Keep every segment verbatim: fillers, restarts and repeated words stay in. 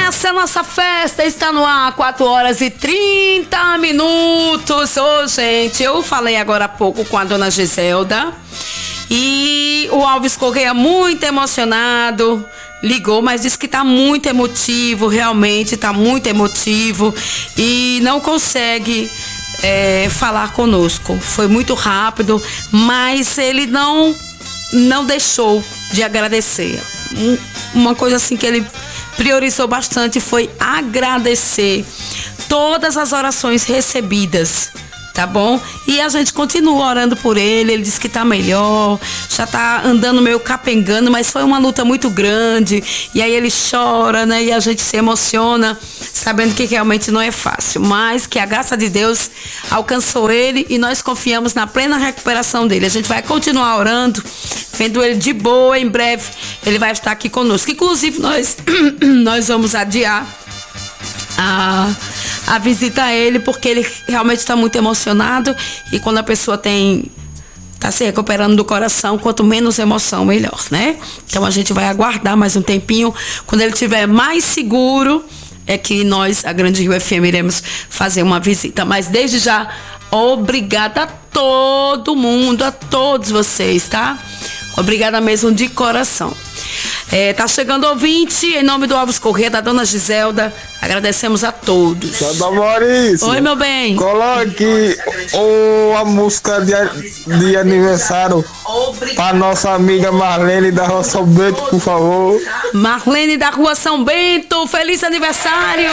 Essa nossa festa está no ar, quatro horas e trinta minutos. Ô, oh, gente, eu falei agora há pouco com a dona Giselda e o Alves Correia, muito emocionado, ligou, mas disse que está muito emotivo, realmente está muito emotivo e não consegue é, falar conosco. Foi muito rápido, mas ele não, não deixou de agradecer. Um, uma coisa assim que ele priorizou bastante foi agradecer todas as orações recebidas, tá bom? E a gente continua orando por ele, ele disse que tá melhor, já tá andando meio capengando, mas foi uma luta muito grande, e aí ele chora, né? E a gente se emociona, sabendo que realmente não é fácil, mas que a graça de Deus alcançou ele e nós confiamos na plena recuperação dele. A gente vai continuar orando, vendo ele de boa, em breve ele vai estar aqui conosco. Inclusive, nós, nós vamos adiar a, a visita a ele, porque ele realmente está muito emocionado e quando a pessoa tem está se recuperando do coração, quanto menos emoção, melhor, né? Então a gente vai aguardar mais um tempinho, quando ele estiver mais seguro, é que nós, a Grande Rio F M, iremos fazer uma visita. Mas desde já, obrigada a todo mundo, a todos vocês, tá? Obrigada mesmo de coração. É, tá chegando ouvinte, em nome do Alves Correia, da dona Giselda, agradecemos a todos. Santa Maurício. Oi, meu bem. Coloque oh, a música de, de aniversário para nossa amiga Marlene da Rua São Bento, por favor. Marlene da Rua São Bento, feliz aniversário!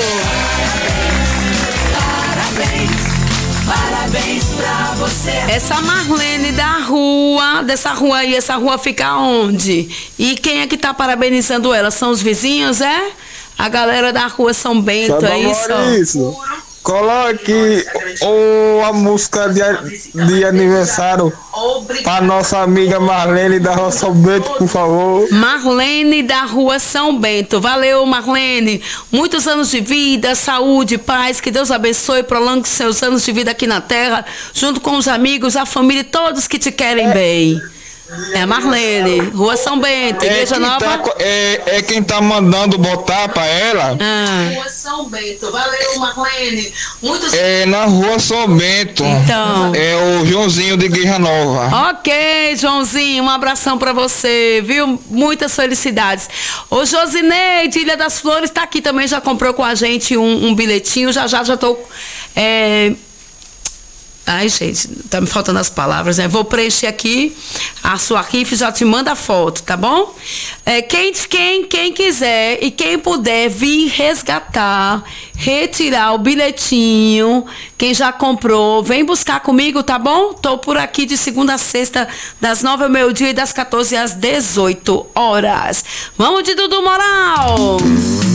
Parabéns pra você. Essa Marlene da rua, dessa rua aí, essa rua fica onde? E quem é que tá parabenizando ela? São os vizinhos, é? A galera da Rua São Bento, Santa é isso? Maurício. Coloque oh, a música de, de aniversário para nossa amiga Marlene da Rua São Bento, por favor. Marlene da Rua São Bento. Valeu, Marlene. Muitos anos de vida, saúde, paz. Que Deus abençoe e prolongue seus anos de vida aqui na terra, junto com os amigos, a família e todos que te querem bem. É Marlene, Rua São Bento, é Igreja Nova. Tá, é, é quem tá mandando botar pra ela. Ah. Rua São Bento. Valeu, Marlene. Muitos... É na Rua São Bento. Então. É o Joãozinho de Igreja Nova. Ok, Joãozinho, um abração pra você, viu? Muitas felicidades. O Josineide, Ilha das Flores, tá aqui também, já comprou com a gente um, um bilhetinho. Já já já tô... É... Ai, gente, tá me faltando as palavras, né? Vou preencher aqui a sua rifa, já te manda a foto, tá bom? É, quem, quem, quem quiser e quem puder vir resgatar, retirar o bilhetinho, quem já comprou, vem buscar comigo, tá bom? Tô por aqui de segunda a sexta, das nove ao meio-dia e das quatorze às dezoito horas. Vamos de Dudu Moral!